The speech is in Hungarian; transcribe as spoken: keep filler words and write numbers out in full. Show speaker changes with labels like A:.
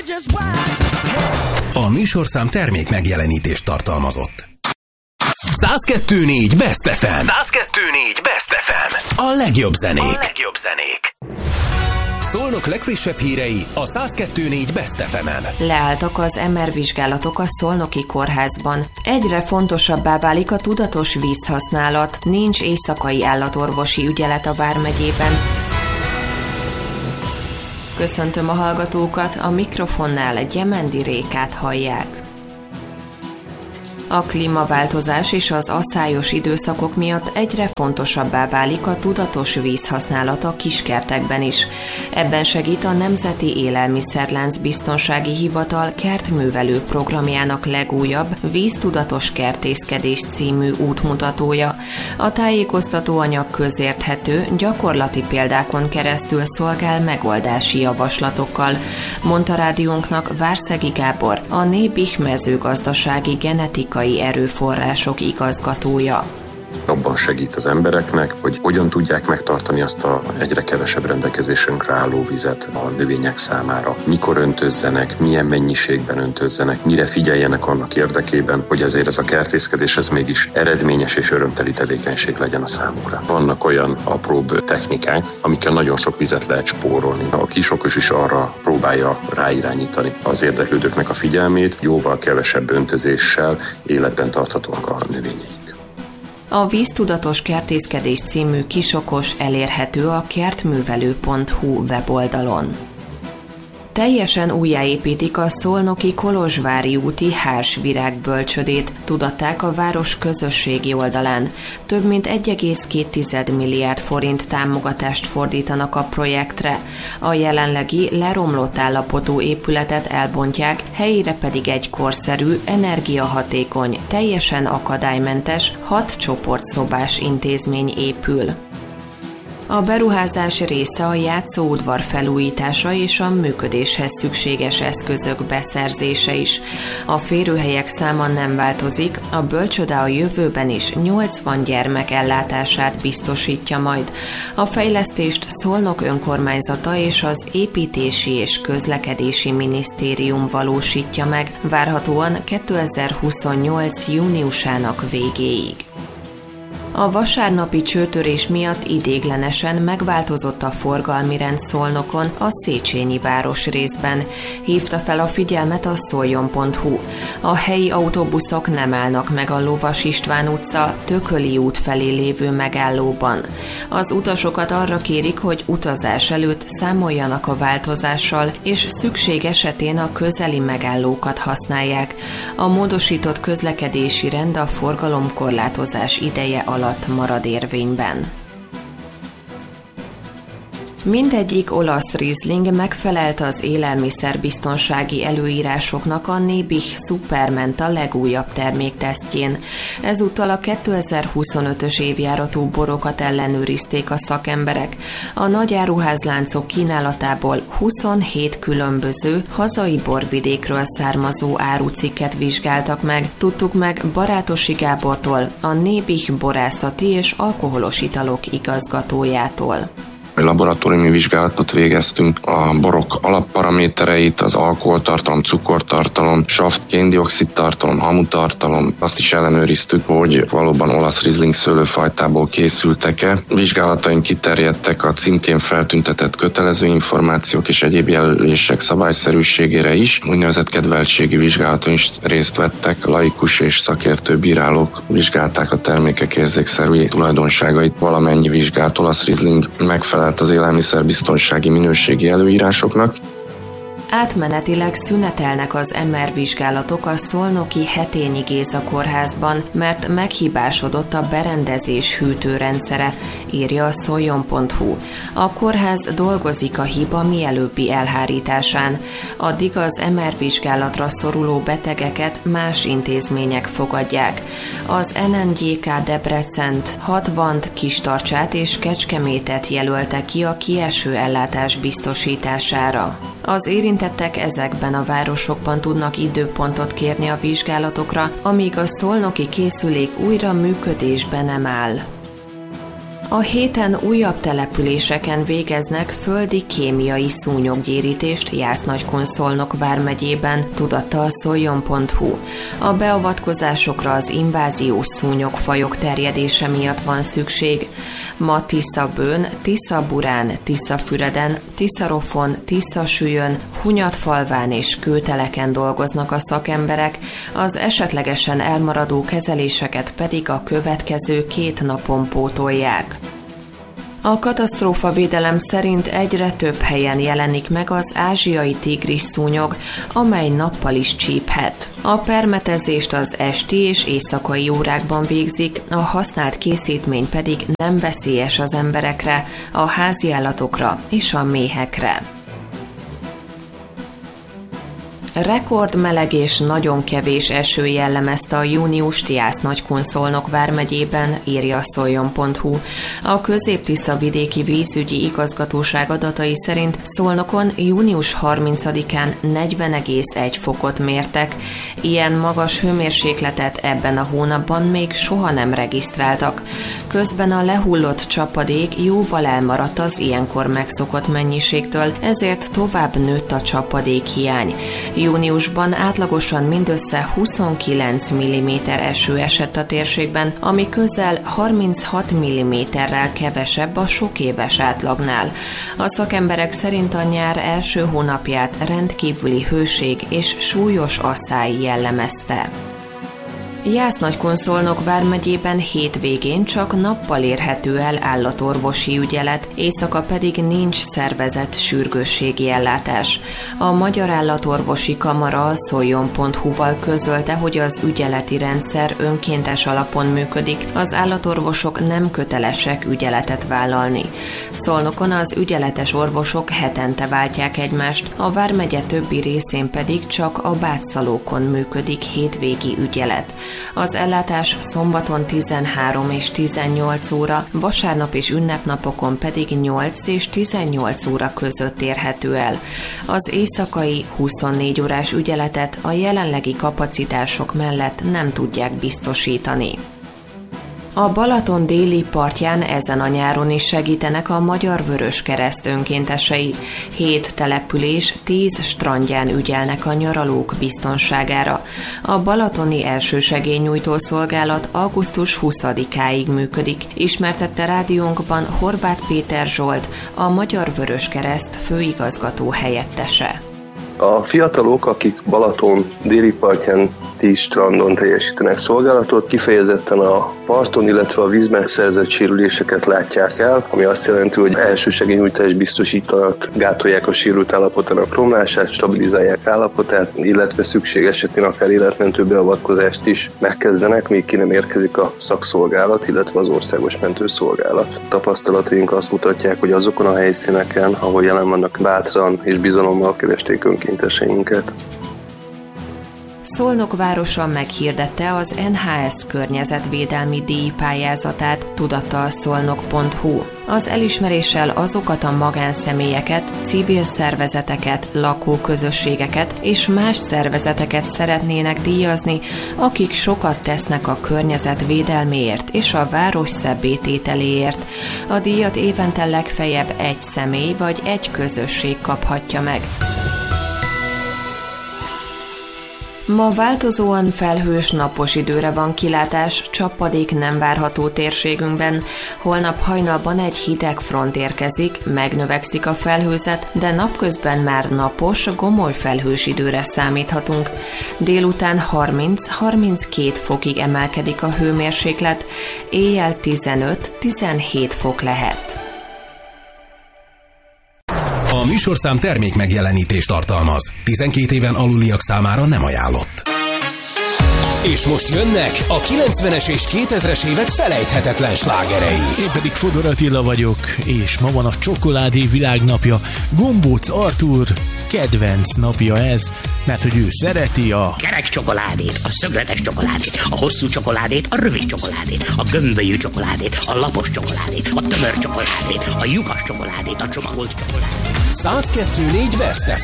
A: A műsorszám termék megjelenítést tartalmazott. száz kettő négy Best ef em. száz kettő négy Best ef em. A legjobb zenék. A legjobb zenék. Szolnok legfrissebb hírei a száz kettő négy Best ef emen.
B: Leálltak az em er vizsgálatok a Szolnoki kórházban. Egyre fontosabbá válik a tudatos vízhasználat. Nincs éjszakai állatorvosi ügyelet a vármegyében. Köszöntöm a hallgatókat, a mikrofonnál Gyemendi Rékát hallják. A klímaváltozás és az asszályos időszakok miatt egyre fontosabbá válik a tudatos vízhasználat a kiskertekben is. Ebben segít a Nemzeti Élelmiszerlánc Biztonsági Hivatal kertművelő programjának legújabb Víztudatos kertészkedés című útmutatója. A tájékoztató anyag közérthető, gyakorlati példákon keresztül szolgál megoldási javaslatokkal, mondta rádiónknak Várszegi Gábor, a Nébih mezőgazdasági genetikai erőforrások igazgatója.
C: Abban segít az embereknek, hogy hogyan tudják megtartani azt a egyre kevesebb rendelkezésünkre álló vizet a növények számára. Mikor öntözzenek, milyen mennyiségben öntözzenek, mire figyeljenek annak érdekében, hogy ezért ez a kertészkedés ez mégis eredményes és örömteli tevékenység legyen a számukra. Vannak olyan apróbb technikák, amikkel nagyon sok vizet lehet spórolni. A kisokos is arra próbálja ráirányítani az érdeklődőknek a figyelmét, jóval kevesebb öntözéssel életben tarthatóak a növényeink.
B: A Víztudatos kertészkedés című kisokos elérhető a kertművelő pont hu weboldalon. Teljesen újjáépítik a szolnoki Kolozsvári úti Hársvirág-bölcsödét, tudatták a város közösségi oldalán. Több mint egy egész két milliárd forint támogatást fordítanak a projektre. A jelenlegi leromlott állapotú épületet elbontják, helyére pedig egy korszerű, energiahatékony, teljesen akadálymentes, hat csoportszobás intézmény épül. A beruházás része a játszóudvar felújítása és a működéshez szükséges eszközök beszerzése is. A férőhelyek száma nem változik, a bölcsöde a jövőben is nyolcvan gyermek ellátását biztosítja majd. A fejlesztést Szolnok önkormányzata és az Építési és Közlekedési Minisztérium valósítja meg, várhatóan kétezer-huszonnyolc júniusának végéig. A vasárnapi csőtörés miatt idéglenesen megváltozott a forgalmi rend Szolnokon, a Széchenyi városrészben. Hívta fel a figyelmet a szoljon pont hu. A helyi autóbuszok nem állnak meg a Lovas István utca, Tököli út felé lévő megállóban. Az utasokat arra kérik, hogy utazás előtt számoljanak a változással, és szükség esetén a közeli megállókat használják. A módosított közlekedési rend a forgalomkorlátozás ideje alatt marad érvényben. Mindegyik olasz Riesling megfelelt az élelmiszerbiztonsági előírásoknak a Nébih Superment a legújabb terméktesztjén. Ezúttal a kétezer-huszonötös évjáratú borokat ellenőrizték a szakemberek. A nagyáruházláncok kínálatából huszonhét különböző hazai borvidékről származó árucikket vizsgáltak meg. Tudtuk meg Barátosi Gábortól, a Nébih borászati és alkoholos italok igazgatójától.
D: Laboratóriumi vizsgálatot végeztünk, a borok alapparamétereit, az alkoholtartalom, cukortartalom, saft, kén-dioxid tartalom, hamutartalom, azt is ellenőriztük, hogy valóban olasz Riesling szőlőfajtából készültek-e. Vizsgálataink kiterjedtek a címkén feltüntetett kötelező információk és egyéb jelölések szabályszerűségére is. Úgynevezett kedveltségi vizsgálaton is részt vettek, laikus és szakértő bírálók vizsgálták a termékek érzékszerű tulajdonságait. Valamennyi vizsgált olasz Riesling megfelelt az élelmiszerbiztonsági minőségi előírásoknak.
B: Átmenetileg szünetelnek az em er vizsgálatok a szolnoki Hetényi Géza kórházban, mert meghibásodott a berendezés hűtőrendszere, írja a szoljon pont hu. A kórház dolgozik a hiba mielőbbi elhárításán. Addig az em er vizsgálatra szoruló betegeket más intézmények fogadják. Az en en gé ká Debrecent, Hatvant, Kistarcsát és Kecskemétet jelölte ki a kieső ellátás biztosítására. Az érintettek ezekben a városokban tudnak időpontot kérni a vizsgálatokra, amíg a szolnoki készülék újra működésben nem áll. A héten újabb településeken végeznek földi kémiai szúnyoggyérítést Jász-Nagykun-Szolnok vármegyében, tudatta a szoljon pont hu. A beavatkozásokra az inváziós szúnyogfajok terjedése miatt van szükség. Ma Tiszabőn, Tiszaburán, Tiszafüreden, Tiszarofon, Tiszasülyön, Hunyadfalván és Kőteleken dolgoznak a szakemberek, az esetlegesen elmaradó kezeléseket pedig a következő két napon pótolják. A katasztrófavédelem szerint egyre több helyen jelenik meg az ázsiai tigris szúnyog, amely nappal is csíphet. A permetezést az esti és éjszakai órákban végzik, a használt készítmény pedig nem veszélyes az emberekre, a háziállatokra és a méhekre. Rekordmeleg és nagyon kevés eső jellemezte a júniust Jász-Nagykun-Szolnok vármegyében, írja a szoljon pont hu. A Közép-Tisza-vidéki vízügyi igazgatóság adatai szerint Szolnokon június harmincadikán negyven egész egy fokot mértek. Ilyen magas hőmérsékletet ebben a hónapban még soha nem regisztráltak. Közben a lehullott csapadék jóval elmaradt az ilyenkor megszokott mennyiségtől, ezért tovább nőtt a csapadékhiány. Júniusban átlagosan mindössze huszonkilenc milliméter eső esett a térségben, ami közel harminchat milliméterrel kevesebb a sok éves átlagnál. A szakemberek szerint a nyár első hónapját rendkívüli hőség és súlyos asszály jellemezte. Jász-Nagykun-Szolnok vármegyében hétvégén csak nappal érhető el állatorvosi ügyelet, éjszaka pedig nincs szervezett sürgősségi ellátás. A Magyar Állatorvosi Kamara a szoljon pont hu-val közölte, hogy az ügyeleti rendszer önkéntes alapon működik, az állatorvosok nem kötelesek ügyeletet vállalni. Szolnokon az ügyeletes orvosok hetente váltják egymást, a vármegye többi részén pedig csak a bátszalókon működik hétvégi ügyelet. Az ellátás szombaton tizenhárom és tizennyolc óra, vasárnap és ünnepnapokon pedig nyolc és tizennyolc óra között érhető el. Az éjszakai huszonnégy órás ügyeletet a jelenlegi kapacitások mellett nem tudják biztosítani. A Balaton déli partján ezen a nyáron is segítenek a Magyar Vöröskereszt önkéntesei. Hét település, tíz strandján ügyelnek a nyaralók biztonságára. A balatoni elsősegélynyújtó szolgálat augusztus huszadikáig működik, ismertette rádiónkban Horváth Péter Zsolt, a Magyar Vöröskereszt főigazgató helyettese.
E: A fiatalok, akik Balaton déli partján tíz strandon teljesítenek szolgálatot, kifejezetten a parton, illetve a vízben szerzett sérüléseket látják el, ami azt jelenti, hogy elsősegélynyújtást biztosítanak, gátolják a sérült állapotának romlását, stabilizálják állapotát, illetve szükség esetén akár életmentő beavatkozást is megkezdenek, még ki nem érkezik a szakszolgálat, illetve az országos mentőszolgálat. Tapasztalataink azt mutatják, hogy azokon a helyszíneken, ahol jelen vannak, bátran és bizalommal keresték önkénteseinket.
B: Szolnok városa meghirdette az en há es környezetvédelmi díjpályázatát, tudatta a szolnok pont hu. Az elismeréssel azokat a magánszemélyeket, civil szervezeteket, lakóközösségeket és más szervezeteket szeretnének díjazni, akik sokat tesznek a környezet védelméért és a város szebbé tételéért. A díjat évente legfeljebb egy személy vagy egy közösség kaphatja meg. Ma változóan felhős, napos időre van kilátás, csapadék nem várható térségünkben. Holnap hajnalban egy hideg front érkezik, megnövekszik a felhőzet, de napközben már napos, gomoly felhős időre számíthatunk. Délután harminc-harminckét fokig emelkedik a hőmérséklet, éjjel tizenöt-tizenhét fok lehet.
A: A műsorszám termék megjelenítést tartalmaz. tizenkét éven aluliak számára nem ajánlott. És most jönnek a kilencvenes és kétezres évek felejthetetlen slágerei.
F: Én pedig Fodor Attila vagyok, és ma van a csokoládé világnapja. Gombóc Artúr kedvenc napja ez, mert hogy ő szereti a
G: kerek csokoládét, a szögletes csokoládét, a hosszú csokoládét, a rövid csokoládét, a gömbölyű csokoládét, a lapos csokoládét, a tömör csokoládét, a lyukas csokoládét, a csomagolt csokoládét.
A: száz kettő négy Best ef em